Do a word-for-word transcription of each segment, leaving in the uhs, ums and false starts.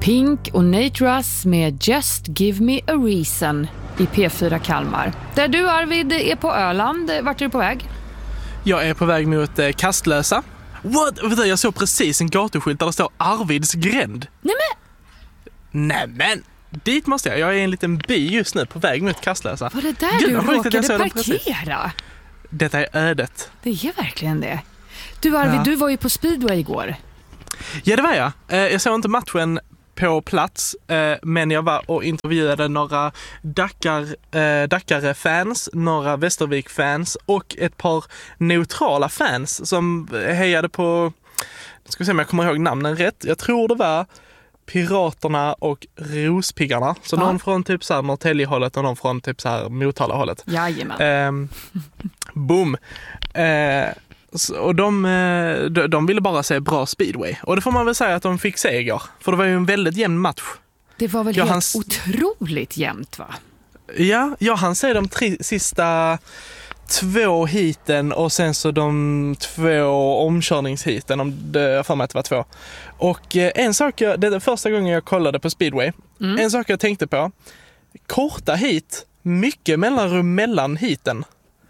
Pink och Nate Russ med Just Give Me A Reason i P fyra Kalmar. Där du, Arvid, är på Öland. Vart är du på väg? Jag är på väg mot eh, Kastlösa. What? Jag såg precis en gatuskylt där det står Arvids gränd. Nej men! Nej men! Dit måste jag. Jag är i en liten by just nu på väg mot Kastlösa. Var det där Gud, du råkade parkera? Detta är ödet. Det är verkligen det. Du, Arvid, ja. Du var ju på Speedway igår. Ja, det var jag. Eh, jag såg inte matchen på plats, eh, men jag var och intervjuade några Dakar, eh, Dakar-fans, några Västervik-fans och ett par neutrala fans som hejade på, ska vi se om jag kommer ihåg namnen rätt, jag tror det var Piraterna och Rospiggarna. Så ja. Någon från typ så här Norrtäljehållet och någon från typ så här Motala-hållet. Jajamän. Eh, boom. Eh, Och de, de ville bara se bra speedway. Och det får man väl säga att de fick seger. För det var ju en väldigt jämn match. Det var väl jag helt hans... otroligt jämnt, va? Ja, jag hann se de tre, sista två hiten och sen så de två omkörningshiten, om det för mig att det var två. Och en sak, jag, det är första gången jag kollade på speedway. Mm. En sak jag tänkte på. Korta hit, mycket mellanrum mellan hiten.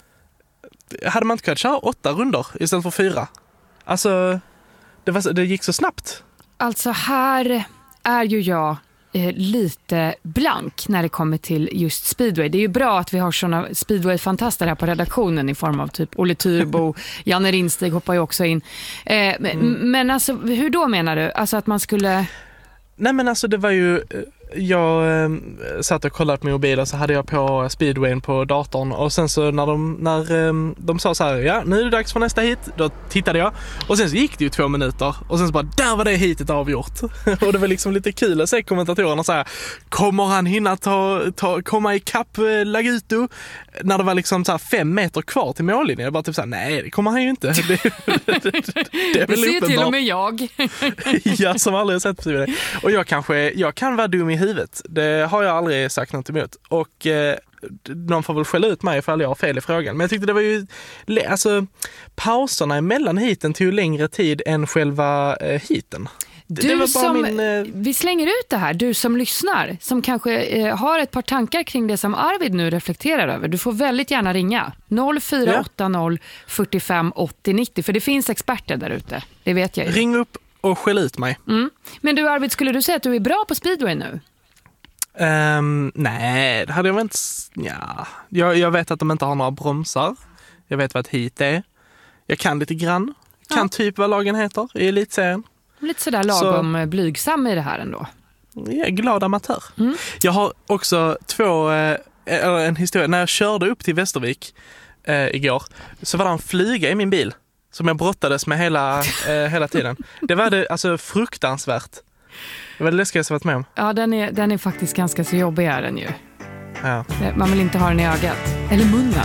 Hade man inte kunnat köra åtta runder istället för fyra? Alltså, det, var, det gick så snabbt. Alltså här är ju jag eh, lite blank när det kommer till just speedway. Det är ju bra att vi har såna speedway-fantaster här på redaktionen i form av typ Olle Turbo, Janne Rinstig hoppar ju också in. Eh, mm. Men alltså, hur då menar du? Alltså att man skulle... Nej men alltså det var ju... Jag eh, satt och kollade på min mobil och så hade jag på speedwayen på datorn och sen så när de, när, eh, de sa så här, ja nu är det dags för nästa hit, då tittade jag och sen så gick det ju två minuter och sen så bara, där var det hitet avgjort. Och det var liksom lite kul att se kommentatorerna säga, kommer han hinna ta, ta, komma ikapp eh, Laguto när det var liksom så här fem meter kvar till mållinjen? Jag bara typ så här, nej det kommer han ju inte. Det, det, det, det är väl det ser till och med jag. Ja, som aldrig har sett på det. Och jag kanske, jag kan vara dum i huvudet. Det har jag aldrig sagt något emot. Och eh, någon får väl skälla ut mig ifall jag har fel i frågan. Men jag tyckte det var ju... Alltså, pauserna emellan hiten tog ju längre tid än själva eh, hiten. Det, du det var bara som, min, eh... vi slänger ut det här, du som lyssnar, som kanske eh, har ett par tankar kring det som Arvid nu reflekterar över. Du får väldigt gärna ringa noll fyra åtta noll fyrtiofem åttio nittio, för det finns experter där ute. Det vet jag ju. Ring upp och skäll ut mig. Mm. Men du, Arvid, skulle du säga att du är bra på speedway nu? Um, nej, det hade jag väl inte... Ja. Jag, jag vet att de inte har några bromsar. Jag vet vad ett hit är. Jag kan lite grann. Kan ja. Typ vad lagen heter i elitserien. Lite sådär lagom så, blygsam i det här ändå. Jag är glad amatör. Mm. Jag har också två... Eh, en historia. När jag körde upp till Västervik eh, igår så var det en flyga i min bil som jag brottades med hela, eh, hela tiden. Det var det, alltså fruktansvärt. Det var det läskigaste jag varit med om. Ja, den är, den är faktiskt ganska så jobbig är den ju. Ja. Man vill inte ha den i ögat. Eller munnen.